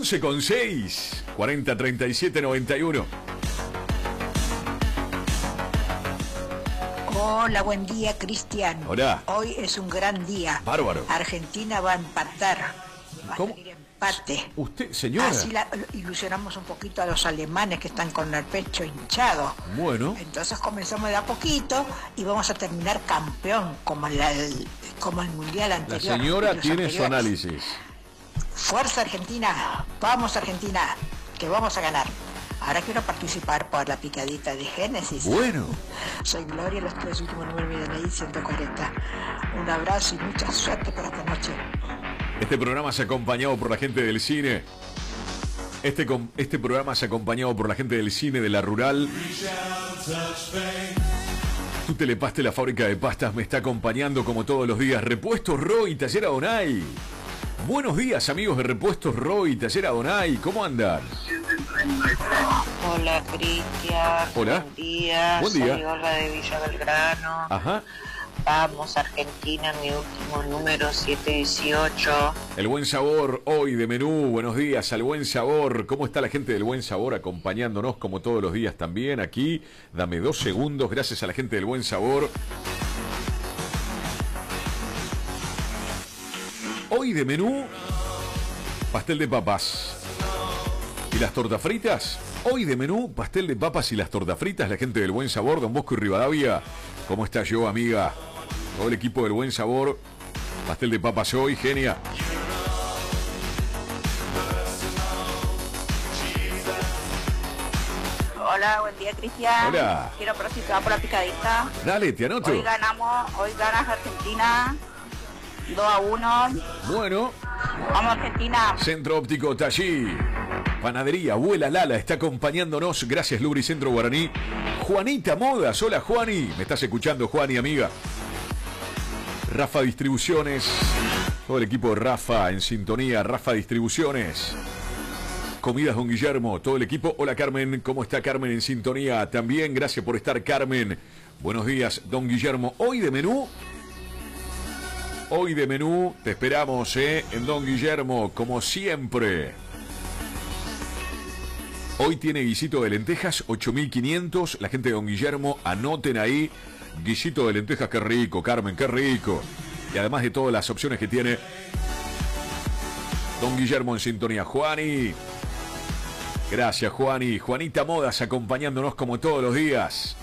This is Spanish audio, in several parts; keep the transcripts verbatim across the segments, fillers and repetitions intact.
once con seis, cuarenta, treinta y siete, noventa y uno. Hola, buen día, Cristian. Hola. Hoy es un gran día. Bárbaro. Argentina va a empatar. Va ¿Cómo? a salir empate. Usted, señora. Así la, ilusionamos un poquito a los alemanes que están con el pecho hinchado. Bueno. Entonces comenzamos de a poquito y vamos a terminar campeón como, la, el, como el mundial La anterior. señora tiene anteriores. su análisis. Fuerza Argentina. Vamos Argentina, que vamos a ganar. Ahora quiero participar por la picadita de Génesis. Bueno. Soy Gloria, los tres últimos números de mi D N I, ciento cuarenta. Un abrazo y mucha suerte para esta noche. Este programa es acompañado por la gente del cine. Este, este programa es acompañado por la gente del cine de la Rural. Tu Telepaste, la fábrica de pastas, me está acompañando como todos los días. Repuestos Roy, Taller Adonai. Buenos días, amigos de Repuestos Roy, Taller Adonai. ¿Cómo andan? Hola, Cristian. Hola. Buen día. Buen día. Soy Olga de Villa Belgrano. Ajá. Vamos, Argentina, mi último número, siete dieciocho. El Buen Sabor, hoy de menú. Buenos días al Buen Sabor. ¿Cómo está la gente del Buen Sabor acompañándonos como todos los días también aquí? Dame dos segundos, gracias a la gente del Buen Sabor. Hoy de menú, pastel de papas. ¿Y las tortas fritas? Hoy de menú, pastel de papas y las tortas fritas. La gente del Buen Sabor, Don Bosco y Rivadavia. ¿Cómo estás yo, amiga? Todo el equipo del Buen Sabor. Pastel de papas hoy, genia. Hola, buen día, Cristian. Hola. Quiero participar por la picadita. Dale, te anoto. Hoy ganamos, hoy ganas Argentina dos a uno. Bueno. Vamos, Argentina. Centro Óptico Tallí. Panadería Abuela Lala está acompañándonos. Gracias, Lubricentro Guaraní. Juanita Modas. Hola, Juani. ¿Me estás escuchando, Juani, amiga? Rafa Distribuciones. Todo el equipo de Rafa en sintonía. Rafa Distribuciones. Comidas Don Guillermo. Todo el equipo. Hola, Carmen. ¿Cómo está Carmen en sintonía? También, gracias por estar, Carmen. Buenos días, Don Guillermo. Hoy de menú... Hoy de menú, te esperamos, ¿eh? En Don Guillermo, como siempre. Hoy tiene guisito de lentejas, ocho mil quinientos. La gente de Don Guillermo, anoten ahí. Guisito de lentejas, qué rico, Carmen, qué rico. Y además de todas las opciones que tiene Don Guillermo en sintonía. Juani. Gracias, Juani. Juanita Modas acompañándonos como todos los días.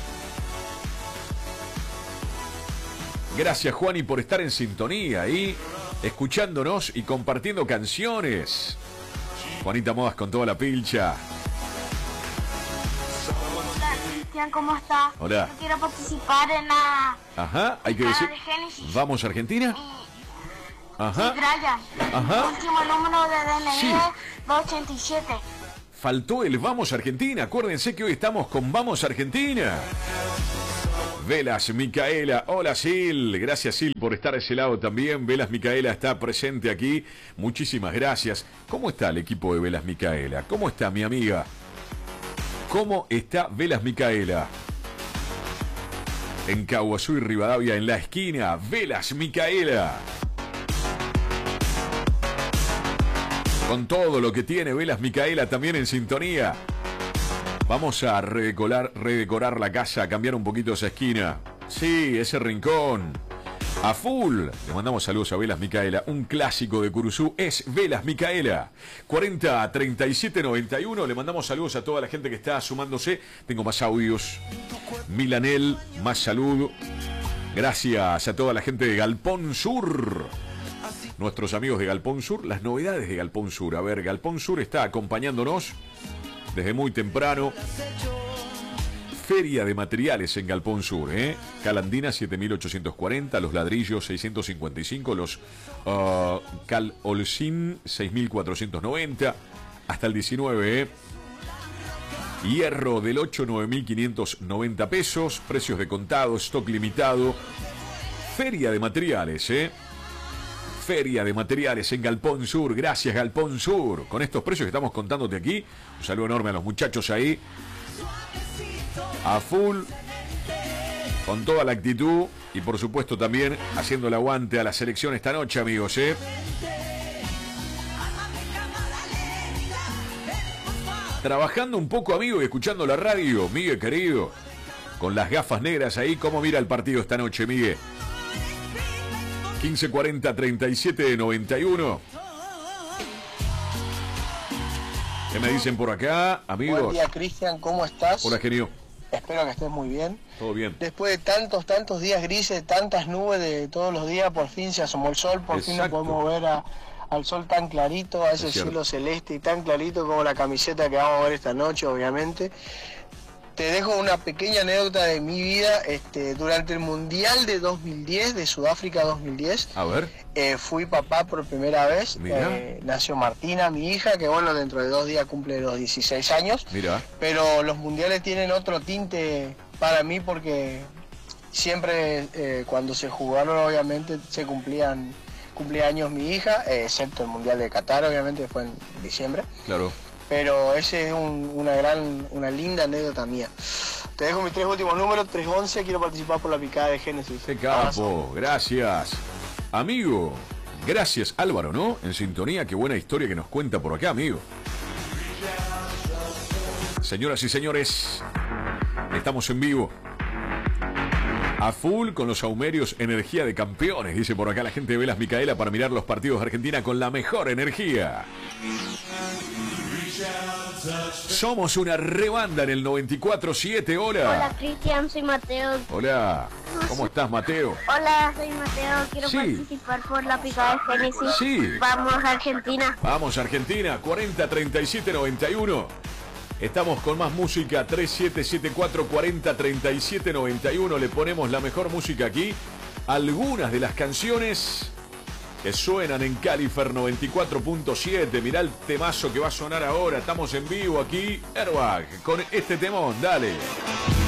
Gracias, Juani, por estar en sintonía y escuchándonos y compartiendo canciones. Juanita Modas con toda la pilcha. Hola, Cristian, ¿cómo estás? Hola. Yo quiero participar en la... Ajá, hay que decir... ¿Vamos, Argentina? Ajá. Sí, Brian. Ajá. Último número de D N I Sí. es doscientos ochenta y siete. Faltó el Vamos Argentina. Acuérdense que hoy estamos con Vamos Argentina. Velas Micaela, hola Sil, gracias Sil por estar a ese lado también. Velas Micaela está presente aquí, muchísimas gracias. ¿Cómo está el equipo de Velas Micaela? ¿Cómo está mi amiga? ¿Cómo está Velas Micaela? En Caguazú y Rivadavia, en la esquina, Velas Micaela. Con todo lo que tiene Velas Micaela también en sintonía. Vamos a redecorar, redecorar la casa, cambiar un poquito esa esquina. Sí, ese rincón. A full. Le mandamos saludos a Velas Micaela. Un clásico de Curuzú es Velas Micaela. cuarenta, treinta y siete, noventa y uno. Le mandamos saludos a toda la gente que está sumándose. Tengo más audios. Milanel, más salud. Gracias a toda la gente de Galpón Sur. Nuestros amigos de Galpón Sur. Las novedades de Galpón Sur. A ver, Galpón Sur está acompañándonos desde muy temprano. Feria de materiales en Galpón Sur, ¿eh? Calandina siete mil ochocientos cuarenta, los ladrillos seiscientos cincuenta y cinco, los uh, Cal Olsin seis mil cuatrocientos noventa, hasta el diecinueve, ¿eh? Hierro del ocho, nueve mil quinientos noventa pesos, precios de contado, stock limitado. Feria de materiales, ¿eh? Feria de materiales en Galpón Sur. Gracias, Galpón Sur. Con estos precios que estamos contándote aquí, un saludo enorme a los muchachos ahí. A full, con toda la actitud y por supuesto también haciendo el aguante a la selección esta noche, amigos, ¿eh? Trabajando un poco, amigo, y escuchando la radio, Miguel querido. Con las gafas negras ahí, ¿cómo mira el partido esta noche, Miguel? quince cuarenta, treinta y siete, noventa y uno. ¿Qué me dicen por acá, amigos? Buen día, Cristian, ¿cómo estás? Hola, genio. Espero que estés muy bien. Todo bien. Después de tantos, tantos días grises, tantas nubes de todos los días, por fin se asomó el sol, por Exacto. fin nos podemos ver a, al sol tan clarito, a ese Es cierto. cielo celeste y tan clarito como la camiseta que vamos a ver esta noche, obviamente. Te dejo una pequeña anécdota de mi vida. Este, durante el Mundial de dos mil diez, de Sudáfrica dos mil diez, A ver. eh, fui papá por primera vez. Eh, nació Martina, mi hija, que bueno, dentro de dos días cumple los dieciséis años. Mira. Pero los mundiales tienen otro tinte para mí porque siempre eh, cuando se jugaron, obviamente, se cumplían cumpleaños mi hija, eh, excepto el Mundial de Qatar, obviamente, que fue en diciembre. Claro. Pero ese es un, una gran, una linda anécdota mía. Te dejo mis tres últimos números, tres once, quiero participar por la picada de Génesis. Qué capo, gracias. Amigo, gracias Álvaro, ¿no? En sintonía, qué buena historia que nos cuenta por acá, amigo. Señoras y señores, estamos en vivo. A full con los saumerios, energía de campeones, dice por acá la gente de Velas Micaela, para mirar los partidos de Argentina con la mejor energía. Somos una rebanda en el noventa y cuatro siete, hola. Hola, Cristian, soy Mateo. Hola, ¿cómo estás, Mateo? Hola, soy Mateo. Quiero Sí. participar por la picada de Génesis. Sí. Vamos a Argentina. Vamos, Argentina, cuarenta, treinta y siete, noventa y uno. Estamos con más música, tres siete siete cuatro, cuarenta, treinta y siete, noventa y uno. Le ponemos la mejor música aquí. Algunas de las canciones que suenan en Califer noventa y cuatro punto siete. Mirá el temazo que va a sonar ahora. Estamos en vivo aquí, Airbag, con este temón. Dale.